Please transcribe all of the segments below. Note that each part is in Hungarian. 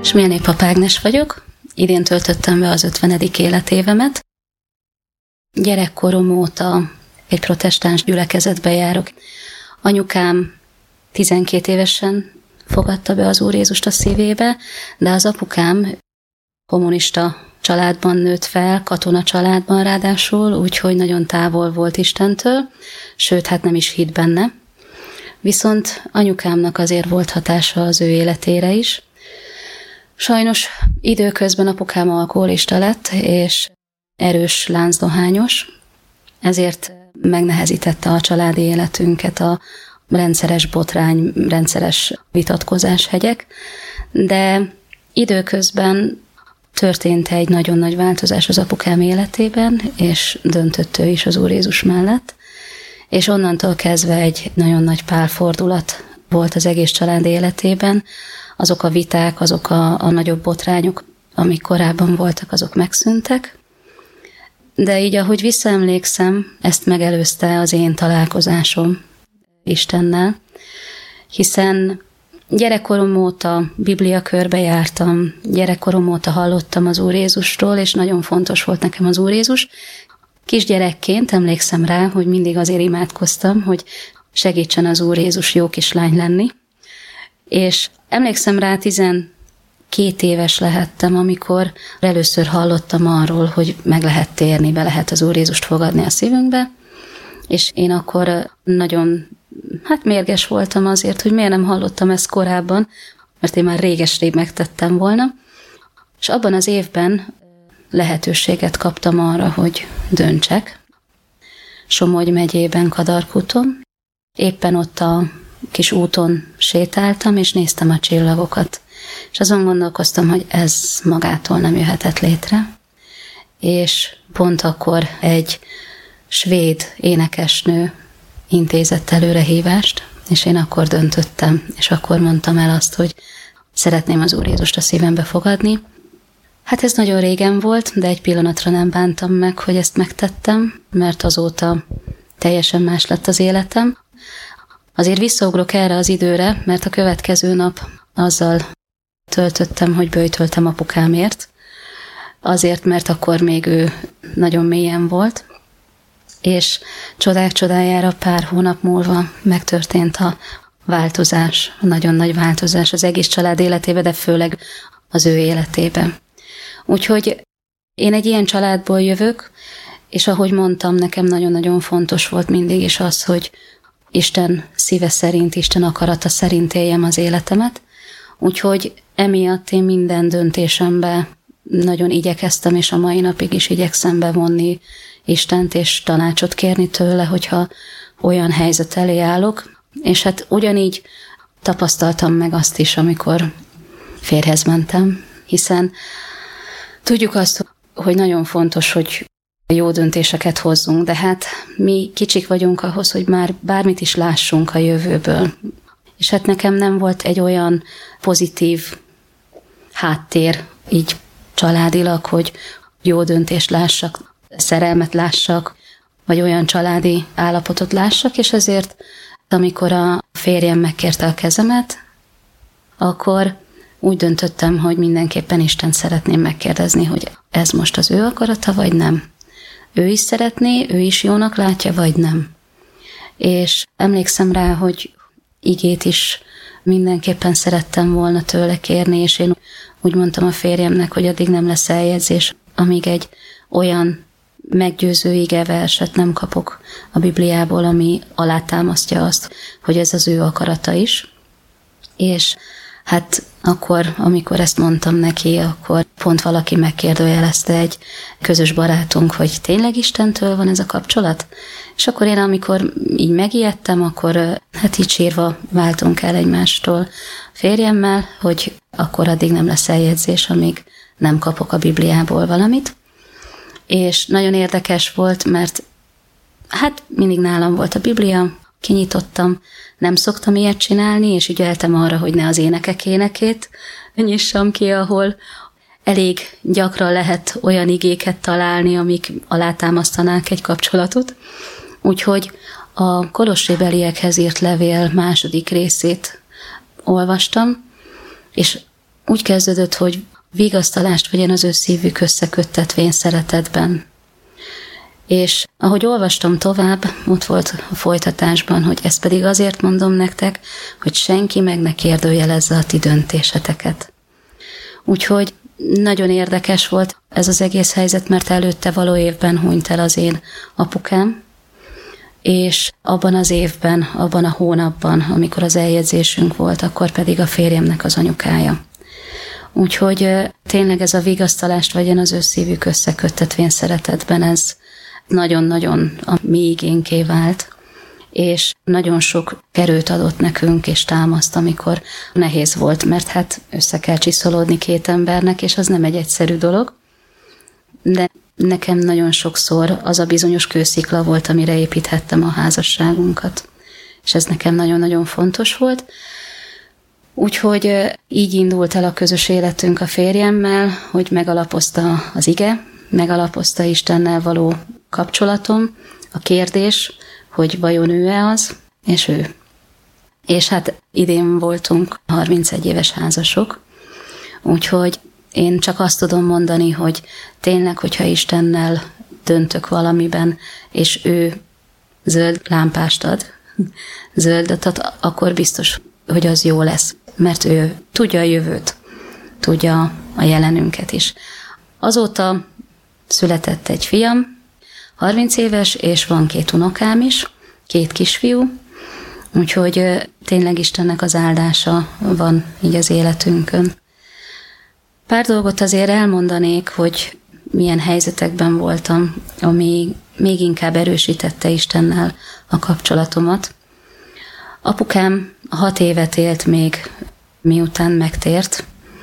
Smilny Ágnes vagyok, idén töltöttem be az 50. életévemet. Gyerekkorom óta egy protestáns gyülekezetbe járok. Anyukám 12 évesen fogadta be az Úr Jézust a szívébe, de az apukám kommunista családban nőtt fel, katona családban ráadásul, úgyhogy nagyon távol volt Istentől, sőt, hát nem is hitt benne. Viszont anyukámnak azért volt hatása az ő életére is. Sajnos időközben apukám alkoholista lett, és erős láncdohányos, ezért megnehezítette a családi életünket a rendszeres botrány, rendszeres vitatkozás hegyek, de időközben történt egy nagyon nagy változás az apukám életében, és döntött ő is az Úr Jézus mellett, és onnantól kezdve egy nagyon nagy pálfordulat volt az egész család életében. Azok a viták, azok a nagyobb botrányok, amik korábban voltak, azok megszűntek. De így, ahogy visszaemlékszem, ezt megelőzte az én találkozásom Istennel, hiszen gyerekkorom óta bibliakörbe jártam, gyerekkorom óta hallottam az Úr Jézusról, és nagyon fontos volt nekem az Úr Jézus. Kisgyerekként emlékszem rá, hogy mindig azért imádkoztam, hogy segítsen az Úr Jézus jó kislány lenni. És emlékszem rá, 12 éves lehettem, amikor először hallottam arról, hogy meg lehet térni, be lehet az Úr Jézust fogadni a szívünkbe, és én akkor nagyon mérges voltam azért, hogy miért nem hallottam ezt korábban, mert én már réges-rég megtettem volna. És abban az évben lehetőséget kaptam arra, hogy döntsek. Somogy megyében, Kadarkúton. Éppen ott a kis úton sétáltam, és néztem a csillagokat. És azon gondolkoztam, hogy ez magától nem jöhetett létre. És pont akkor egy svéd énekesnő intézett előrehívást, és én akkor döntöttem, és akkor mondtam el azt, hogy szeretném az Úr Jézust a szívembe fogadni. Hát ez nagyon régen volt, de egy pillanatra nem bántam meg, hogy ezt megtettem, mert azóta teljesen más lett az életem. Azért visszaugrok erre az időre, mert a következő nap azzal töltöttem, hogy böjtöltem apukámért. Azért, mert akkor még ő nagyon mélyen volt, és csodák csodájára pár hónap múlva megtörtént a változás, a nagyon nagy változás az egész család életébe, de főleg az ő életébe. Úgyhogy én egy ilyen családból jövök, és ahogy mondtam, nekem nagyon-nagyon fontos volt mindig is az, hogy Isten szíve szerint, Isten akarata szerint éljem az életemet. Úgyhogy emiatt én minden döntésembe nagyon igyekeztem, és a mai napig is igyekszem bevonni Istent, és tanácsot kérni tőle, hogyha olyan helyzet elé állok. És hát ugyanígy tapasztaltam meg azt is, amikor férjhez mentem, hiszen tudjuk azt, hogy nagyon fontos, hogy jó döntéseket hozzunk, de hát mi kicsik vagyunk ahhoz, hogy már bármit is lássunk a jövőből. És hát nekem nem volt egy olyan pozitív háttér így családilag, hogy jó döntést lássak, szerelmet lássak, vagy olyan családi állapotot lássak, és ezért, amikor a férjem megkérte a kezemet, akkor úgy döntöttem, hogy mindenképpen Istent szeretném megkérdezni, hogy ez most az ő akarata, vagy nem. Ő is szeretné, ő is jónak látja, vagy nem. És emlékszem rá, hogy igét is mindenképpen szerettem volna tőle kérni, és én úgy mondtam a férjemnek, hogy addig nem lesz eljegyzés, amíg egy olyan meggyőző igeverset nem kapok a Bibliából, ami alátámasztja azt, hogy ez az ő akarata is. És hát akkor, amikor ezt mondtam neki, akkor pont valaki megkérdőjelezte, egy közös barátunk, hogy tényleg Istentől van ez a kapcsolat? És akkor én, amikor így megijedtem, akkor hát így sírva váltunk el egymástól férjemmel, hogy akkor addig nem lesz eljegyzés, amíg nem kapok a Bibliából valamit. És nagyon érdekes volt, mert hát mindig nálam volt a Biblia, kinyitottam, nem szoktam ilyet csinálni, és ügyeltem arra, hogy ne az énekek énekét nyissam ki, ahol elég gyakran lehet olyan igéket találni, amik alátámasztanák egy kapcsolatot. Úgyhogy a Kolossébeliekhez írt levél 2. részét olvastam, és úgy kezdődött, hogy vigasztalást vegyen az ő szívük összeköttetvén szeretetben. És ahogy olvastam tovább, ott volt a folytatásban, hogy ezt pedig azért mondom nektek, hogy senki meg ne kérdőjelezze a ti döntéseteket. Úgyhogy nagyon érdekes volt ez az egész helyzet, mert előtte való évben hunyt el az én apukám, és abban az évben, abban a hónapban, amikor az eljegyzésünk volt, akkor pedig a férjemnek az anyukája. Úgyhogy tényleg ez a vigasztalást vegyen az ő szívük összeköttetvén szeretetben, ez nagyon-nagyon a mi igénké vált, és nagyon sok erőt adott nekünk, és támaszt, amikor nehéz volt, mert hát össze kell csiszolódni két embernek, és az nem egy egyszerű dolog, de nekem nagyon sokszor az a bizonyos kőszikla volt, amire építhettem a házasságunkat, és ez nekem nagyon-nagyon fontos volt. Úgyhogy így indult el a közös életünk a férjemmel, hogy megalapozta az ige, megalapozta Istennel való kapcsolatom, a kérdés, hogy vajon ő-e az, és ő. És hát idén voltunk 31 éves házasok, úgyhogy én csak azt tudom mondani, hogy tényleg, hogyha Istennel döntök valamiben, és ő zöld lámpást ad, zöldet ad, akkor biztos, hogy az jó lesz, mert ő tudja a jövőt, tudja a jelenünket is. Azóta született egy fiam, 30 éves, és van 2 unokám is, 2 kisfiú, úgyhogy tényleg Istennek az áldása van így az életünkön. Pár dolgot azért elmondanék, hogy milyen helyzetekben voltam, ami még inkább erősítette Istennel a kapcsolatomat. Apukám 6 évet élt még, miután megtért.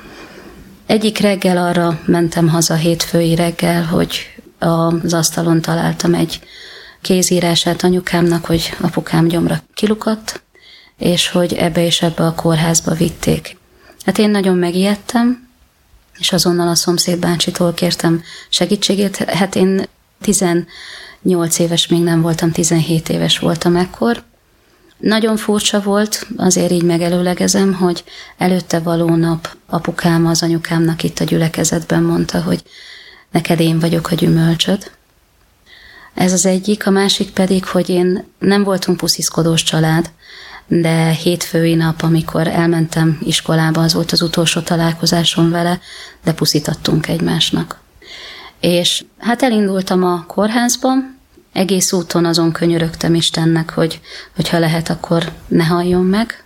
Egyik reggel arra mentem haza, hétfői reggel, hogy az asztalon találtam egy kézírását anyukámnak, hogy apukám gyomra kilukadt, és hogy ebbe és ebbe a kórházba vitték. Hát én nagyon megijedtem, és azonnal a szomszéd bácsitól kértem segítségét. Hát én 18 éves még nem voltam, 17 éves voltam ekkor. Nagyon furcsa volt, azért így megelőlegezem, hogy előtte való nap apukám az anyukámnak itt a gyülekezetben mondta, hogy neked én vagyok a gyümölcsöd. Ez az egyik, a másik pedig, hogy én nem voltunk pusziszkodós család, de hétfői nap, amikor elmentem iskolába, az volt az utolsó találkozásom vele, de puszítattunk egymásnak. És hát elindultam a kórházba, egész úton azon könyörögtem Istennek, hogy ha lehet, akkor ne halljon meg.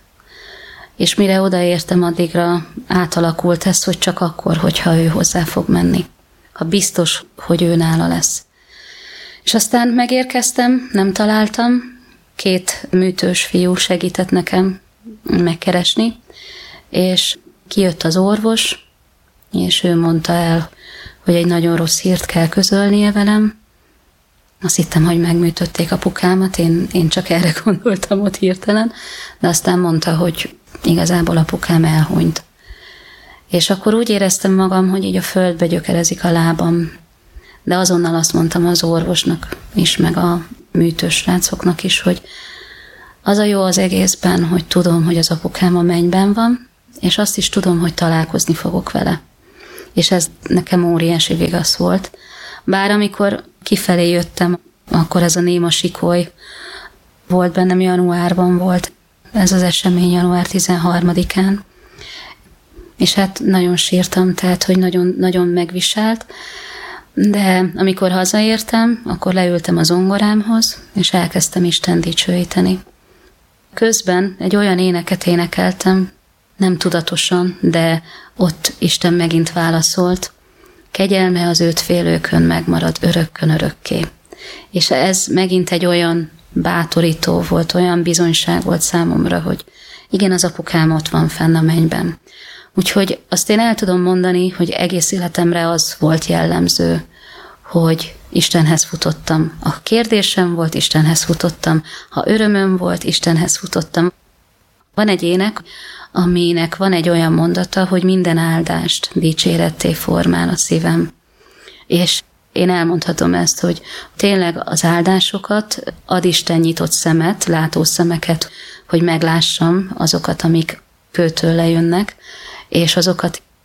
És mire odaértem, addigra átalakult ez, hogy csak akkor, hogyha ő hozzá fog menni. Ha biztos, hogy ő nála lesz. És aztán megérkeztem, nem találtam, 2 műtős fiú segített nekem megkeresni, és kijött az orvos, és ő mondta el, hogy egy nagyon rossz hírt kell közölnie velem. Azt hittem, hogy megműtötték apukámat, én csak erre gondoltam ott hirtelen, de aztán mondta, hogy igazából apukám elhunyt. És akkor úgy éreztem magam, hogy így a földbe gyökerezik a lábam, de azonnal azt mondtam az orvosnak is, meg a műtős srácoknak is, hogy az a jó az egészben, hogy tudom, hogy az apukám a mennyben van, és azt is tudom, hogy találkozni fogok vele. És ez nekem óriási vigasz volt. Bár amikor kifelé jöttem, akkor ez a néma sikoly volt bennem, januárban volt ez az esemény, január 13-án. És hát nagyon sírtam, tehát, hogy nagyon, nagyon megviselt. De amikor hazaértem, akkor leültem az zongorámhoz, és elkezdtem Isten dicsőíteni. Közben egy olyan éneket énekeltem, nem tudatosan, de ott Isten megint válaszolt. Kegyelme az őt félőkön megmarad örökkön örökké. És ez megint egy olyan bátorító volt, olyan bizonyság volt számomra, hogy igen, az apukám ott van fenn a mennyben. Úgyhogy azt én el tudom mondani, hogy egész életemre az volt jellemző, hogy Istenhez futottam. A kérdésem volt, Istenhez futottam. Ha örömöm volt, Istenhez futottam. Van egy ének, aminek van egy olyan mondata, hogy minden áldást dicséretté formál a szívem. És én elmondhatom ezt, hogy tényleg az áldásokat ad Isten nyitott szemet, látószemeket, hogy meglássam azokat, amik kőtől lejönnek, és azokat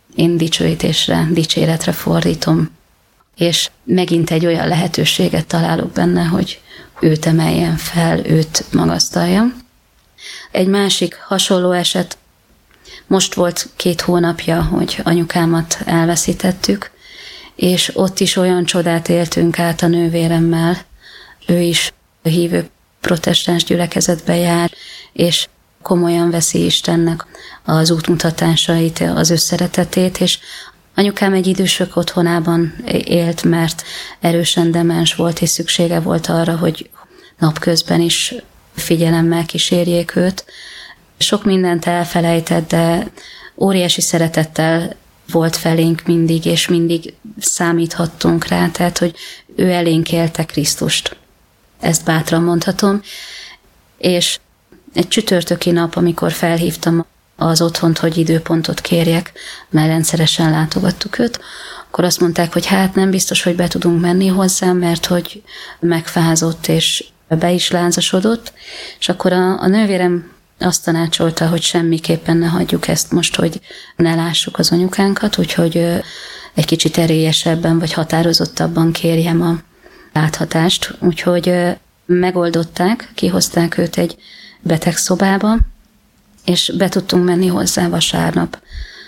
én dicsőítésre, dicséretre fordítom. És megint egy olyan lehetőséget találok benne, hogy őt emeljen fel, őt magasztaljam. Egy másik hasonló eset, most volt 2 hónapja, hogy anyukámat elveszítettük, és ott is olyan csodát éltünk át a nővéremmel. Ő is hívő protestáns gyülekezetbe jár, és komolyan veszi Istennek az útmutatásait, az ő szeretetét, és anyukám egy idősök otthonában élt, mert erősen demens volt, és szüksége volt arra, hogy napközben is figyelemmel kísérjék őt. Sok mindent elfelejtett, de óriási szeretettel volt felénk mindig, és mindig számíthattunk rá, tehát, hogy ő elénk élte Krisztust. Ezt bátran mondhatom. És egy csütörtöki nap, amikor felhívtam az otthont, hogy időpontot kérjek, mert rendszeresen látogattuk őt, akkor azt mondták, hogy hát nem biztos, hogy be tudunk menni hozzá, mert hogy megfázott és be is lázasodott, és akkor a nővérem azt tanácsolta, hogy semmiképpen ne hagyjuk ezt most, hogy ne lássuk az anyukánkat, úgyhogy egy kicsit erélyesebben vagy határozottabban kérjem a láthatást. Úgyhogy megoldották, kihozták őt egy betegszobába, és be tudtunk menni hozzá vasárnap.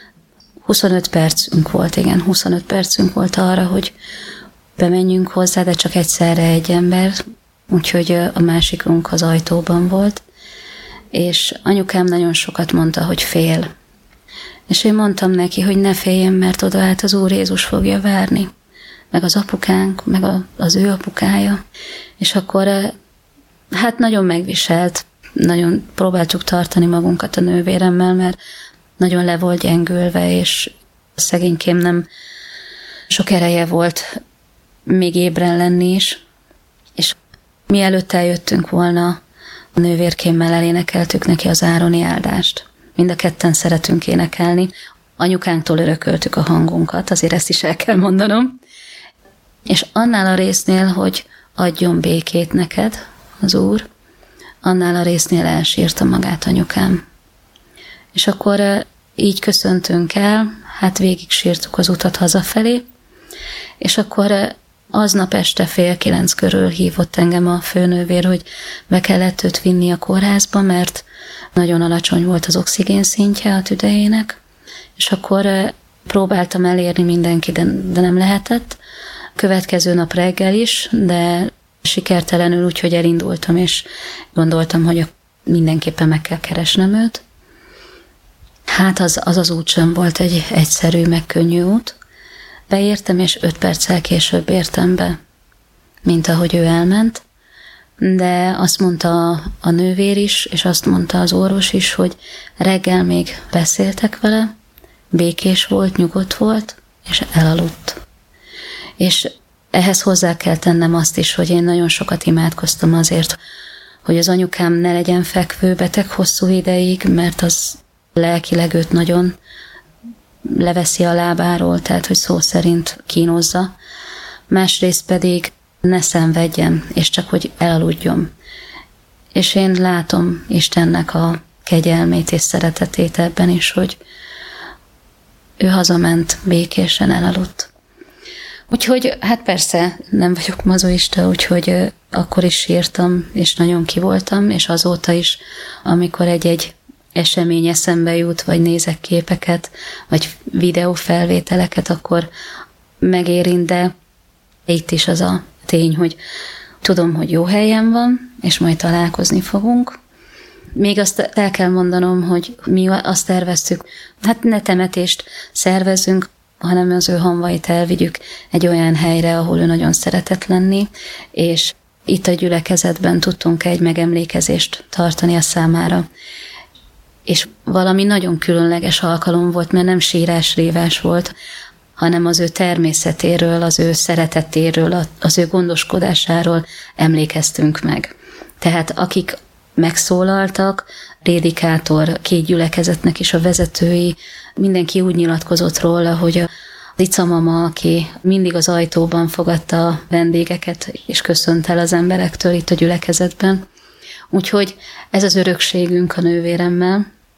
25 percünk volt arra, hogy bemenjünk hozzá, de csak egyszerre egy ember, úgyhogy a másikunk az ajtóban volt, és anyukám nagyon sokat mondta, hogy fél. És én mondtam neki, hogy ne féljen, mert odaállt az Úr Jézus fogja várni, meg az apukánk, meg az ő apukája. És akkor hát nagyon megviselt, nagyon próbáltuk tartani magunkat a nővéremmel, mert nagyon le volt gyengülve, és szegénykém nem sok ereje volt még ébren lenni is. És mielőtt eljöttünk volna, a nővérkémmel elénekeltük neki az ároni áldást. Mind a ketten szeretünk énekelni. Anyukánktól örököltük a hangunkat, azért ezt is el kell mondanom. És annál a résznél, hogy adjon békét neked az Úr, annál a résznél elsírta magát anyukám. És akkor így köszöntünk el, hát végig sírtuk az utat hazafelé, és akkor aznap este 8:30 körül hívott engem a főnővér, hogy be kellett őt vinni a kórházba, mert nagyon alacsony volt az oxigén szintje a tüdejének, és akkor próbáltam elérni mindenki, de nem lehetett. Következő nap reggel is, de sikertelenül, úgyhogy elindultam, és gondoltam, hogy mindenképpen meg kell keresnem őt. Hát az út sem volt egy egyszerű, meg könnyű út. Beértem, és 5 perccel később értem be, mint ahogy ő elment. De azt mondta a nővér is, és azt mondta az orvos is, hogy reggel még beszéltek vele, békés volt, nyugodt volt, és elaludt. És ehhez hozzá kell tennem azt is, hogy én nagyon sokat imádkoztam azért, hogy az anyukám ne legyen fekvőbeteg hosszú ideig, mert az lelkileg őt nagyon leveszi a lábáról, tehát hogy szó szerint kínozza. Másrészt pedig ne szenvedjen, és csak hogy elaludjon. És én látom Istennek a kegyelmét és szeretetét ebben is, hogy ő hazament, békésen elaludt. Úgyhogy hát persze nem vagyok mazoista, úgyhogy akkor is sírtam, és nagyon kivoltam, és azóta is, amikor egy esemény eszembe jut, vagy nézek képeket, vagy videófelvételeket, akkor megérint, de itt is az a tény, hogy tudom, hogy jó helyen van, és majd találkozni fogunk. Még azt el kell mondanom, hogy mi azt terveztük, hát ne temetést szervezzünk, hanem az ő hamvait elvigyük egy olyan helyre, ahol ő nagyon szeretett lenni, és itt a gyülekezetben tudtunk egy megemlékezést tartani a számára. És valami nagyon különleges alkalom volt, mert nem sírás-rívás volt, hanem az ő természetéről, az ő szeretetéről, az ő gondoskodásáról emlékeztünk meg. Tehát akik megszólaltak, prédikátor, 2 gyülekezetnek is a vezetői, mindenki úgy nyilatkozott róla, hogy a Lica mama, aki mindig az ajtóban fogadta a vendégeket, és köszönt el az emberektől itt a gyülekezetben. Úgyhogy ez az örökségünk a nővéremmel,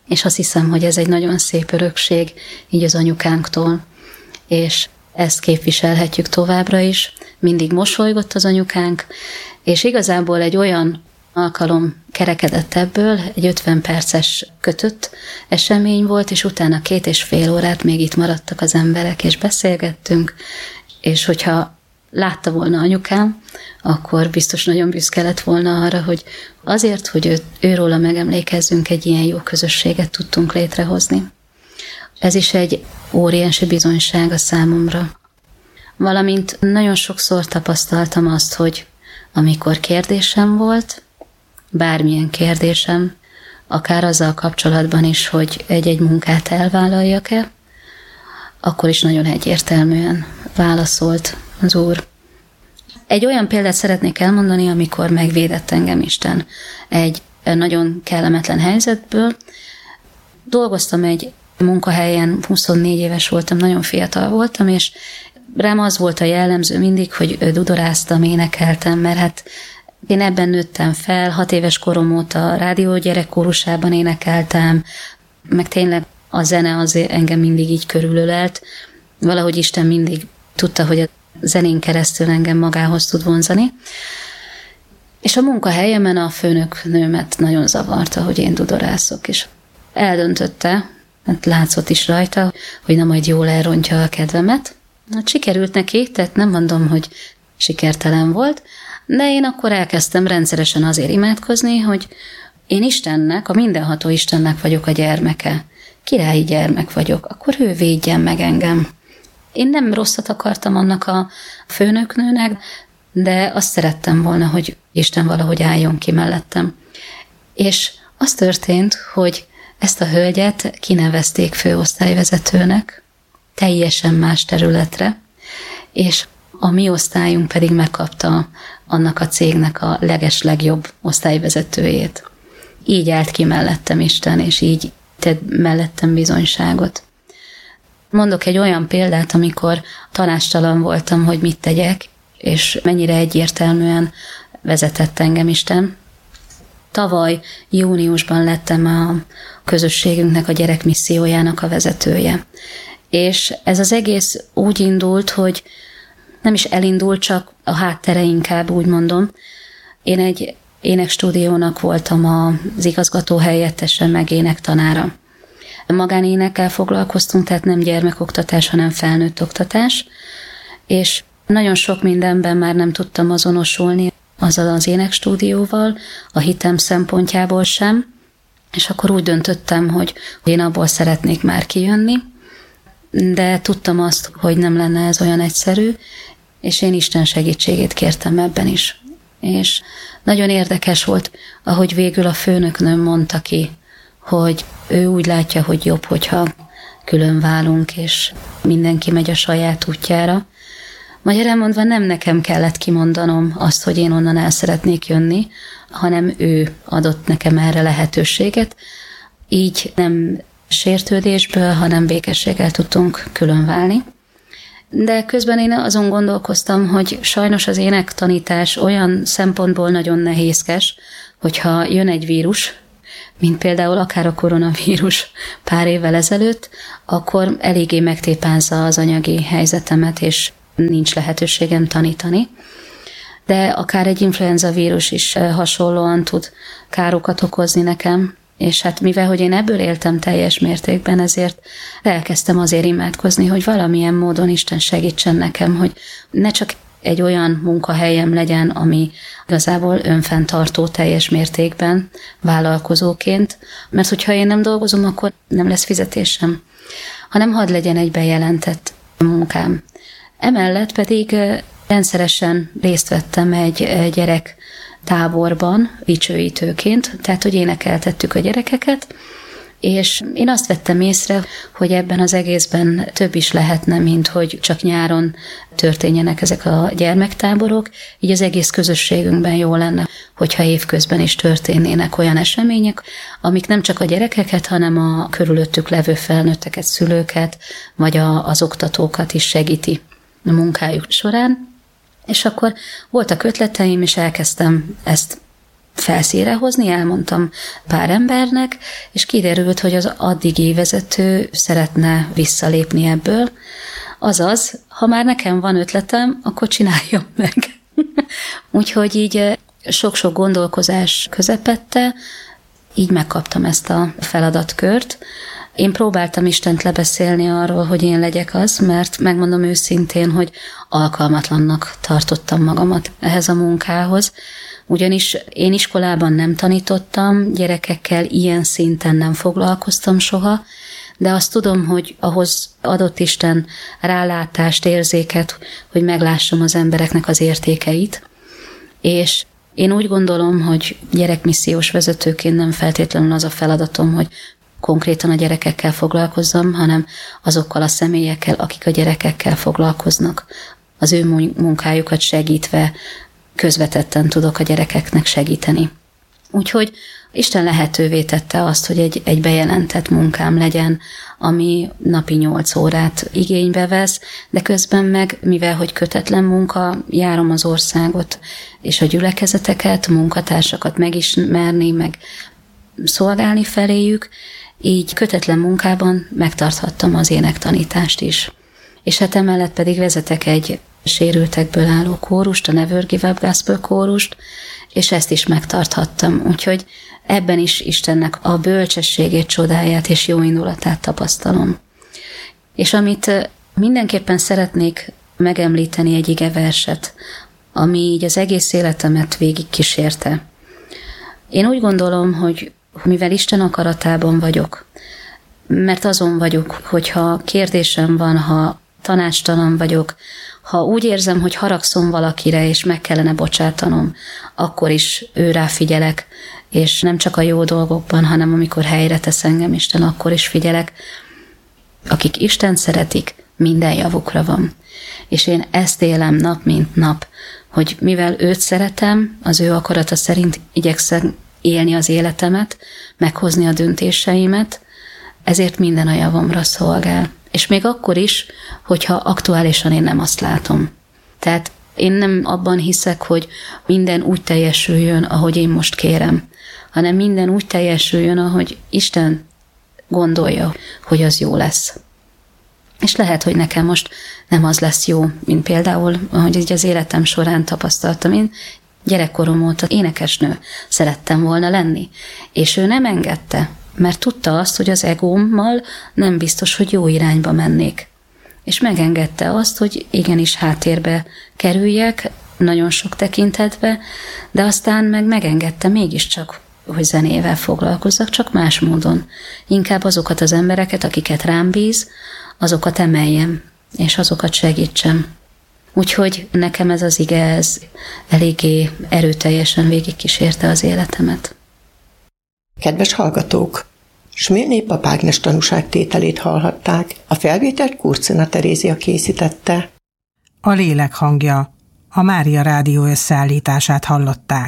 És azt hiszem, hogy ez egy nagyon szép örökség így az anyukánktól, és ezt képviselhetjük továbbra is. Mindig mosolygott az anyukánk, és igazából egy olyan alkalom kerekedett ebből, egy 50 perces kötött esemény volt, és utána 2,5 órát még itt maradtak az emberek, és beszélgettünk, és hogyha látta volna anyukám, akkor biztos nagyon büszke lett volna arra, hogy azért, hogy őróla megemlékezzünk, egy ilyen jó közösséget tudtunk létrehozni. Ez is egy óriási bizonyság a számomra. Valamint nagyon sokszor tapasztaltam azt, hogy amikor kérdésem volt, bármilyen kérdésem, akár azzal kapcsolatban is, hogy egy-egy munkát elvállaljak-e, akkor is nagyon egyértelműen válaszolt az Úr. Egy olyan példát szeretnék elmondani, amikor megvédett engem Isten egy nagyon kellemetlen helyzetből. Dolgoztam egy munkahelyen, 24 éves voltam, nagyon fiatal voltam, és rám az volt a jellemző mindig, hogy dudoráztam, énekeltem, mert hát én ebben nőttem fel, 6 éves korom óta a rádió gyerekkórusában énekeltem, meg tényleg a zene azért engem mindig így körülölelt. Valahogy Isten mindig tudta, hogy a zenén keresztül engem magához tud vonzani. És a munkahelyemen a főnöknőmet nagyon zavarta, hogy én dudorászok, és eldöntötte, hát látszott is rajta, hogy na majd jól elrontja a kedvemet. Hát sikerült neki, tehát nem mondom, hogy sikertelen volt, de én akkor elkezdtem rendszeresen azért imádkozni, hogy én Istennek, a mindenható Istennek vagyok a gyermeke. Királyi gyermek vagyok, akkor ő védjen meg engem. Én nem rosszat akartam annak a főnöknőnek, de azt szerettem volna, hogy Isten valahogy álljon ki mellettem. És az történt, hogy ezt a hölgyet kinevezték főosztályvezetőnek, teljesen más területre, és a mi osztályunk pedig megkapta annak a cégnek a legeslegjobb osztályvezetőjét. Így állt ki mellettem Isten, és így tett mellettem bizonyságot. Mondok egy olyan példát, amikor tanácstalan voltam, hogy mit tegyek, és mennyire egyértelműen vezetett engem Isten. Tavaly júniusban lettem a közösségünknek, a gyerekmissziójának a vezetője. És ez az egész úgy indult, hogy nem is elindult, csak a háttere inkább, úgy mondom. Én egy énekstúdiónak voltam az igazgató helyettese, meg énektanára. Magánénekkel foglalkoztunk, tehát nem gyermekoktatás, hanem felnőtt oktatás, és nagyon sok mindenben már nem tudtam azonosulni azzal az énekstúdióval, a hitem szempontjából sem, és akkor úgy döntöttem, hogy én abból szeretnék már kijönni, de tudtam azt, hogy nem lenne ez olyan egyszerű, és én Isten segítségét kértem ebben is. És nagyon érdekes volt, ahogy végül a főnöknőm mondta ki, hogy ő úgy látja, hogy jobb, hogyha külön válunk, és mindenki megy a saját útjára. Magyarán mondva nem nekem kellett kimondanom azt, hogy én onnan el szeretnék jönni, hanem ő adott nekem erre lehetőséget. Így nem sértődésből, hanem békességgel tudtunk külön válni. De közben én azon gondolkoztam, hogy sajnos az énektanítás olyan szempontból nagyon nehézkes, hogyha jön egy vírus, mint például akár a koronavírus pár évvel ezelőtt, akkor eléggé megtépázza az anyagi helyzetemet, és nincs lehetőségem tanítani. De akár egy influenza vírus is hasonlóan tud károkat okozni nekem, és hát mivel, hogy én ebből éltem teljes mértékben, ezért elkezdtem azért imádkozni, hogy valamilyen módon Isten segítsen nekem, hogy ne csak egy olyan munkahelyem legyen, ami igazából önfenntartó teljes mértékben vállalkozóként, mert hogyha én nem dolgozom, akkor nem lesz fizetésem, hanem hadd legyen egy bejelentett munkám. Emellett pedig rendszeresen részt vettem egy gyerek táborban, dicsőítőként, tehát hogy énekeltettük a gyerekeket, és én azt vettem észre, hogy ebben az egészben több is lehetne, mint hogy csak nyáron történjenek ezek a gyermektáborok, így az egész közösségünkben jó lenne, hogyha évközben is történnének olyan események, amik nem csak a gyerekeket, hanem a körülöttük levő felnőtteket, szülőket, vagy az oktatókat is segíti a munkájuk során. És akkor voltak ötleteim, és elkezdtem ezt felszínre hozni, elmondtam pár embernek, és kiderült, hogy az addigi vezető szeretne visszalépni ebből. Azaz, ha már nekem van ötletem, akkor csináljam meg. Úgyhogy így sok-sok gondolkozás közepette, így megkaptam ezt a feladatkört. Én próbáltam Istent lebeszélni arról, hogy én legyek az, mert megmondom őszintén, hogy alkalmatlannak tartottam magamat ehhez a munkához. Ugyanis én iskolában nem tanítottam, gyerekekkel ilyen szinten nem foglalkoztam soha, de azt tudom, hogy ahhoz adott Isten rálátást, érzéket, hogy meglássam az embereknek az értékeit. És én úgy gondolom, hogy gyerekmissziós vezetőként nem feltétlenül az a feladatom, hogy konkrétan a gyerekekkel foglalkozzam, hanem azokkal a személyekkel, akik a gyerekekkel foglalkoznak. Az ő munkájukat segítve közvetetten tudok a gyerekeknek segíteni. Úgyhogy Isten lehetővé tette azt, hogy egy bejelentett munkám legyen, ami napi 8 órát igénybe vesz, de közben meg, mivel hogy kötetlen munka, járom az országot és a gyülekezeteket, munkatársakat megismerni, meg szolgálni feléjük, így kötetlen munkában megtarthattam az énektanítást is. És hát emellett pedig vezetek egy sérültekből álló kórust, a Never Give Up Gospel kórust, és ezt is megtarthattam. Úgyhogy ebben is Istennek a bölcsességét, csodáját és jó indulatát tapasztalom. És amit mindenképpen szeretnék megemlíteni, egy igeverset, ami így az egész életemet végig kísérte. Én úgy gondolom, hogy mivel Isten akaratában vagyok, mert azon vagyok, hogyha kérdésem van, ha tanácstalan vagyok, ha úgy érzem, hogy haragszom valakire, és meg kellene bocsátanom, akkor is őrá figyelek, és nem csak a jó dolgokban, hanem amikor helyre tesz engem Isten, akkor is figyelek. Akik Istent szeretik, minden javukra van. És én ezt élem nap, mint nap, hogy mivel őt szeretem, az ő akarata szerint igyekszem élni az életemet, meghozni a döntéseimet, ezért minden a javamra szolgál. És még akkor is, hogyha aktuálisan én nem azt látom. Tehát én nem abban hiszek, hogy minden úgy teljesüljön, ahogy én most kérem, hanem minden úgy teljesüljön, ahogy Isten gondolja, hogy az jó lesz. És lehet, hogy nekem most nem az lesz jó, mint például, ahogy így az életem során tapasztaltam. Én gyerekkorom óta énekesnő szerettem volna lenni, és ő nem engedte, mert tudta azt, hogy az egómmal nem biztos, hogy jó irányba mennék. És megengedte azt, hogy igenis háttérbe kerüljek, nagyon sok tekintetbe, de aztán megengedte mégiscsak, hogy zenével foglalkozzak, csak más módon. Inkább azokat az embereket, akiket rám bíz, azokat emeljem, és azokat segítsem. Úgyhogy nekem ez az ige, ez eléggé erőteljesen végigkísérte az életemet. Kedves hallgatók! Smilné pap Ágnes tanúságtételét hallhatták, a felvételt Kurcina Terézia készítette. A lélek hangja, a Mária Rádió összeállítását hallották.